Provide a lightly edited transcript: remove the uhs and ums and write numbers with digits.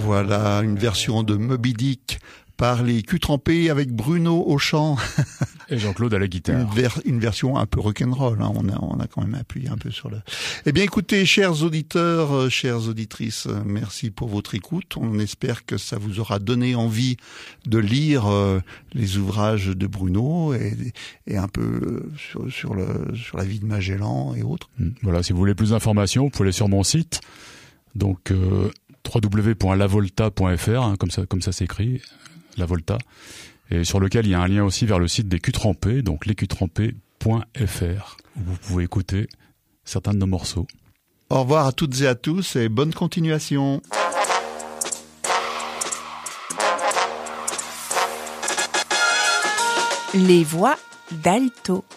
Voilà, une version de Moby Dick par les Culs-Trempés avec Bruno au chant. Et Jean-Claude à la guitare. Une version un peu rock'n'roll, hein. On a quand même appuyé un peu sur le... Eh bien, écoutez, chers auditeurs, chères auditrices, merci pour votre écoute. On espère que ça vous aura donné envie de lire les ouvrages de Bruno et un peu sur la vie de Magellan et autres. Voilà, si vous voulez plus d'informations, vous pouvez aller sur mon site. Donc, www.lavolta.fr, hein, comme ça s'écrit, La Volta, et sur lequel il y a un lien aussi vers le site des Culs-Trempés, donc lesculs-trempés.fr, où vous pouvez écouter certains de nos morceaux. Au revoir à toutes et à tous et bonne continuation. Les voix d'Alto.